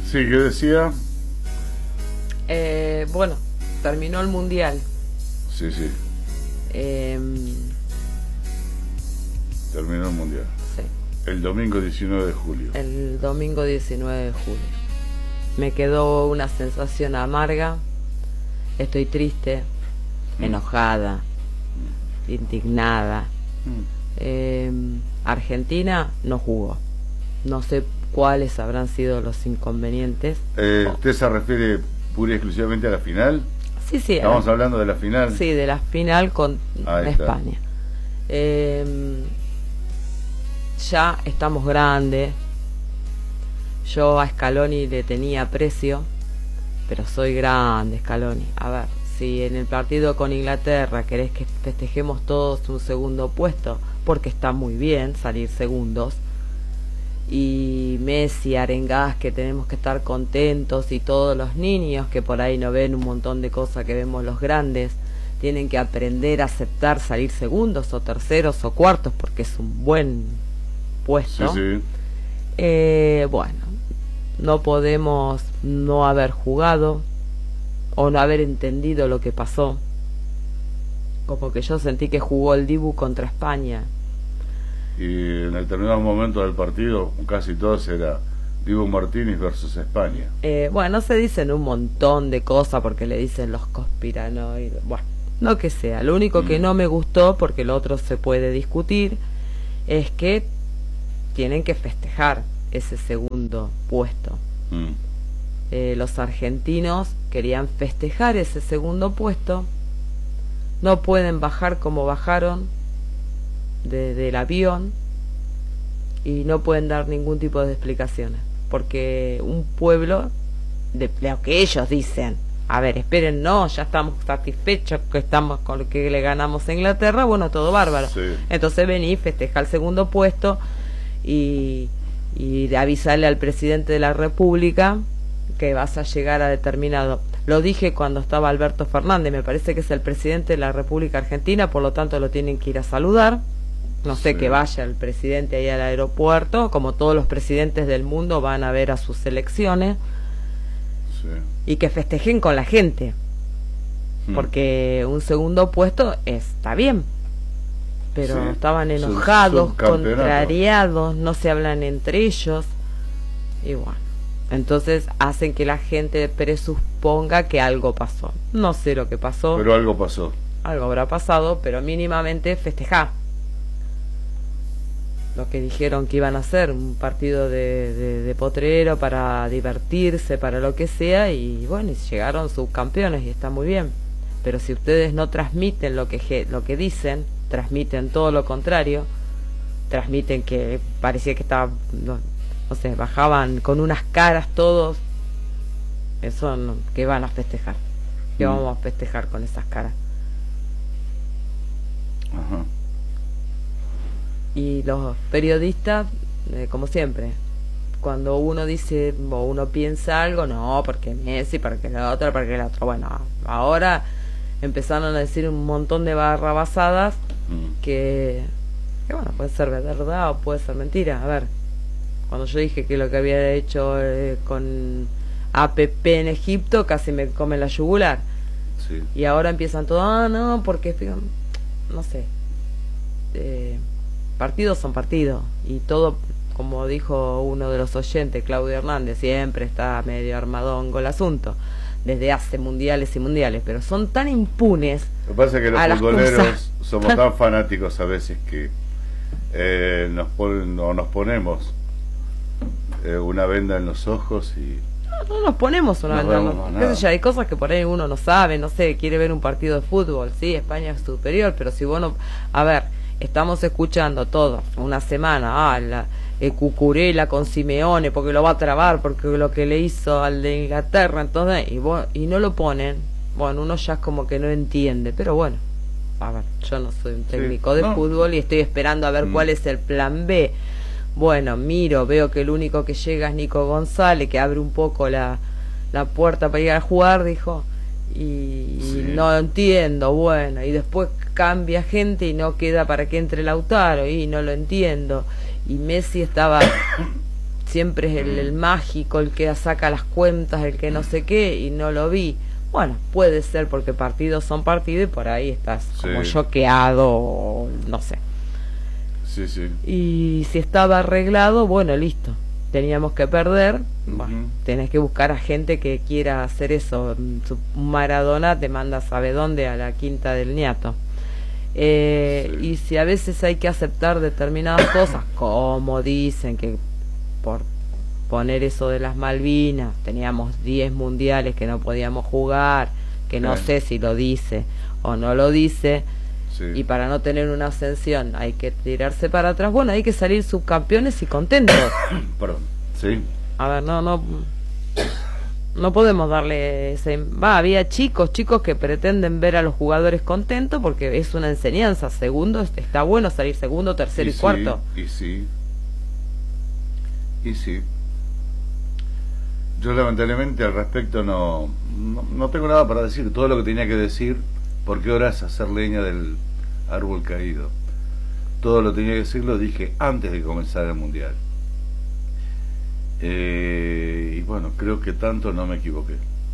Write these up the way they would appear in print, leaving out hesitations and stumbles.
Sí, ¿qué decía? Bueno, terminó el mundial. Sí, sí, Eh, terminó el mundial. sí, El domingo 19 de julio. el domingo 19 de julio. Me quedó una sensación amarga. Estoy triste, enojada, indignada. Argentina no jugó. No sé cuáles habrán sido los inconvenientes. ¿Usted se refiere pura y exclusivamente a la final? Sí, sí. Estamos hablando de la final. Sí, de la final con Ahí está. España. Ya estamos grandes. Yo a Scaloni le tenía aprecio, pero soy grande, Scaloni. A ver, si en el partido con Inglaterra querés que festejemos todos un segundo puesto, porque está muy bien salir segundos, y Messi arengás que tenemos que estar contentos, y todos los niños que por ahí no ven un montón de cosas que vemos los grandes, tienen que aprender a aceptar salir segundos o terceros o cuartos porque es un buen puesto. Sí, sí. Bueno, no podemos no haber jugado o no haber entendido lo que pasó. Como que yo sentí que jugó el Dibu contra España. Y en determinados momentos del partido, casi todos era Dibu Martínez versus España. Bueno, se dicen un montón de cosas porque le dicen los conspiranoides. Bueno, no que sea. Lo único que no me gustó, porque lo otro se puede discutir, es que tienen que festejar ese segundo puesto. Los argentinos querían festejar ese segundo puesto. No pueden bajar como bajaron del avión y no pueden dar ningún tipo de explicaciones, porque un pueblo, de lo que ellos dicen, a ver, esperen, no, ya estamos satisfechos que estamos con lo que le ganamos a Inglaterra, bueno, todo bárbaro. Sí. Entonces vení, festeja el segundo puesto y avisarle al presidente de la República que vas a llegar a determinado. Lo dije cuando estaba Alberto Fernández, me parece que es el presidente de la República Argentina, por lo tanto lo tienen que ir a saludar. No sé, que vaya el presidente ahí al aeropuerto, como todos los presidentes del mundo van a ver a sus elecciones, y que festejen con la gente, porque un segundo puesto está bien, pero estaban enojados, contrariados, no se hablan entre ellos, y bueno, entonces hacen que la gente presuponga que algo pasó. No sé lo que pasó, pero algo pasó. Algo habrá pasado, pero mínimamente festejar lo que dijeron que iban a hacer, un partido de potrero para divertirse, para lo que sea, y bueno, y llegaron subcampeones y está muy bien. Pero si ustedes no transmiten lo que dicen, transmiten todo lo contrario, transmiten que parecía que estaba, no sé, bajaban con unas caras todos, eso no, ¿qué van a festejar? ¿Qué vamos a festejar con esas caras? Ajá. Y los periodistas, como siempre, cuando uno dice o uno piensa algo, no, porque Messi, porque el otro, porque el otro. Bueno, ahora empezaron a decir un montón de barrabasadas que bueno, puede ser verdad o puede ser mentira. A ver, cuando yo dije que lo que había hecho con APP en Egipto casi me come la yugular. Sí. Y ahora empiezan todos, no, porque no sé, partidos son partidos, y todo, como dijo uno de los oyentes, Claudio Hernández, siempre está medio armadongo el asunto, desde hace mundiales y mundiales, pero son tan impunes. Lo que pasa es que los futboleros somos tan fanáticos a veces que nos ponemos una venda en los ojos y no nos ponemos una venda. Hay cosas que por ahí uno no sabe, no sé, quiere ver un partido de fútbol, sí, España es superior, pero si vos no, a ver, estamos escuchando todos una semana, Cucurella con Simeone porque lo va a trabar, porque lo que le hizo al de Inglaterra, entonces, y no lo ponen, bueno, uno ya es como que no entiende, pero bueno, a ver, yo no soy un técnico de fútbol y estoy esperando a ver cuál es el plan B. Bueno, veo que el único que llega es Nico González, que abre un poco la puerta para ir a jugar, dijo, y no entiendo, bueno, y después cambia gente y no queda para que entre Lautaro, y no lo entiendo, y Messi estaba siempre es el mágico, el que saca las cuentas, el que no sé qué, y no lo vi. Bueno, puede ser porque partidos son partidos y por ahí estás como choqueado o no sé. Sí, sí. Y si estaba arreglado, bueno, listo. Teníamos que perder. Bueno, tenés que buscar a gente que quiera hacer eso. Maradona te manda sabe dónde, a la quinta del Niato. Y si a veces hay que aceptar determinadas cosas, como dicen que por poner eso de las Malvinas, teníamos 10 mundiales que no podíamos jugar, que no sé si lo dice o no lo dice, y para no tener una ascensión hay que tirarse para atrás. Bueno, hay que salir subcampeones y contentos. Perdón, sí. A ver, no podemos darle ese... había chicos que pretenden ver a los jugadores contentos porque es una enseñanza. Segundo, está bueno salir segundo, tercero y cuarto. Y sí. Yo lamentablemente al respecto no tengo nada para decir. Todo lo que tenía que decir, porque ahora es hacer leña del árbol caído. Todo lo que tenía que decir lo dije antes de comenzar el mundial. Y bueno, creo que tanto no me equivoqué.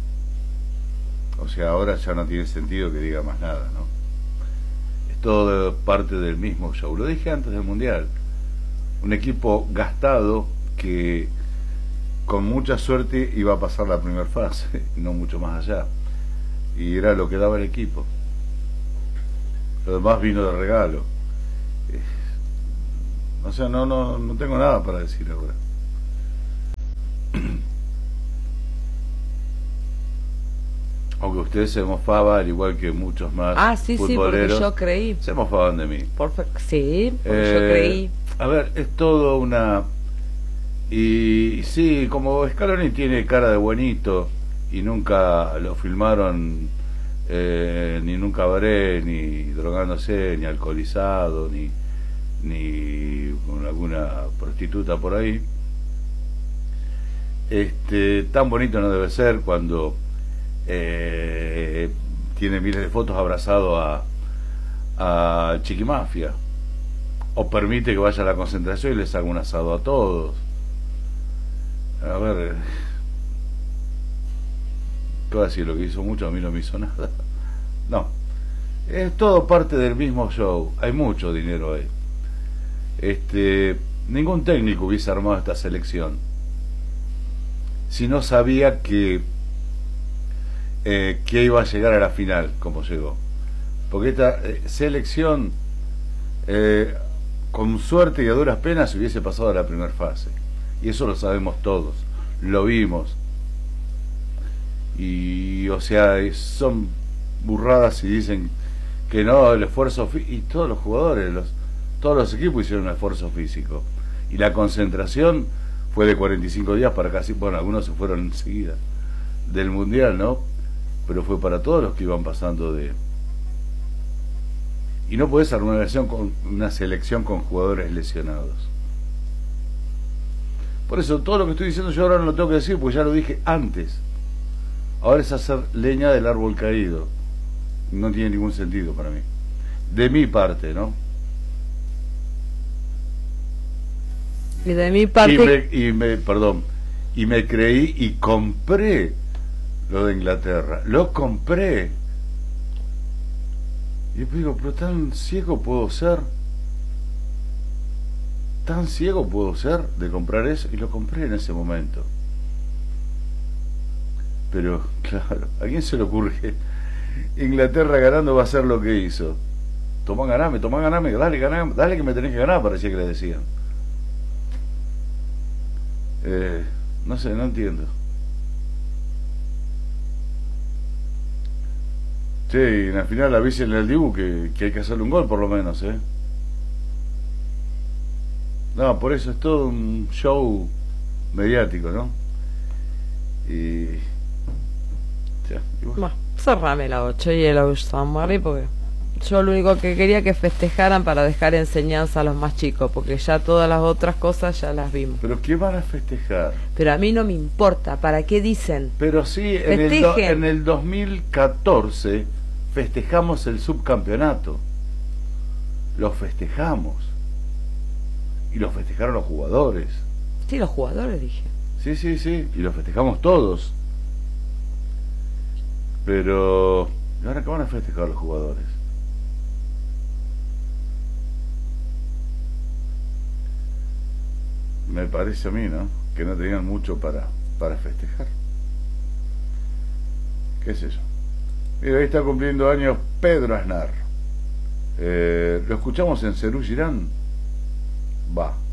O sea, ahora ya no tiene sentido que diga más nada, ¿no? Es todo parte del mismo show. Lo dije antes del mundial. Un equipo gastado que con mucha suerte iba a pasar la primera fase, no mucho más allá, y era lo que daba el equipo. Lo demás vino de regalo. O sea, no tengo nada para decir ahora. Aunque ustedes se mofaban, al igual que muchos más futboleros, porque yo creí. Se mofaban de mí. Sí, porque yo creí. A ver, es todo una... Y sí, como Scaloni tiene cara de buenito y nunca lo filmaron ni en un cabaret, ni drogándose, ni alcoholizado, ni con alguna prostituta por ahí, tan bonito no debe ser cuando tiene miles de fotos abrazado a Chiquimafia, o permite que vaya a la concentración y les haga un asado a todos. A ver, ¿qué voy a decir? Lo que hizo mucho a mí no me hizo nada. No, es todo parte del mismo show. Hay mucho dinero ahí. Ningún técnico hubiese armado esta selección si no sabía que iba a llegar a la final como llegó. Porque esta selección con suerte y a duras penas hubiese pasado a la primera fase. Y eso lo sabemos todos, lo vimos. Y o sea, son burradas y dicen que no, el esfuerzo y todos los jugadores, todos los equipos hicieron un esfuerzo físico. Y la concentración fue de 45 días para casi, bueno, algunos se fueron enseguida del mundial, ¿no? Pero fue para todos los que iban pasando de... Y no podés armar una selección con jugadores lesionados. Por eso todo lo que estoy diciendo yo ahora no lo tengo que decir, porque ya lo dije antes. Ahora es hacer leña del árbol caído. No tiene ningún sentido para mí. De mi parte, ¿no? Y de mi parte... Y me creí y compré lo de Inglaterra. Lo compré. Y yo digo, pero tan ciego puedo ser. Tan ciego puedo ser de comprar eso, y lo compré en ese momento. Pero, claro, ¿a quién se le ocurre que Inglaterra ganando va a hacer lo que hizo? Tomá, ganame, dale que me tenés que ganar, parecía que le decían. No sé, no entiendo. Sí, en la final avisen en el Dibu que hay que hacerle un gol por lo menos, No, por eso es todo un show mediático, ¿no? Y... ya, y bueno. Cerrame la 8 y el Ausamari, porque yo lo único que quería que festejaran para dejar enseñanza a los más chicos, porque ya todas las otras cosas ya las vimos. ¿Pero qué van a festejar? Pero a mí no me importa, ¿para qué dicen? Pero sí, en el 2014 festejamos el subcampeonato. Lo festejamos. Y lo festejaron los jugadores. Sí, los jugadores, dije. Sí, sí, sí, y lo festejamos todos. Pero, ¿y ahora qué van a festejar los jugadores? Me parece a mí, ¿no? Que no tenían mucho para festejar. ¿Qué es eso? Mira, ahí está cumpliendo años Pedro Aznar. ¿Lo escuchamos en Cerú Girán? Va.